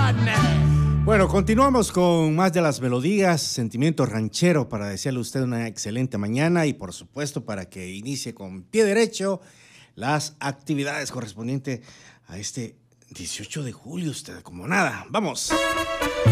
Bueno, continuamos con más de las melodías, sentimiento ranchero para desearle a usted una excelente mañana y por supuesto para que inicie con pie derecho las actividades correspondientes a este 18 de julio, usted como nada. ¡Vamos!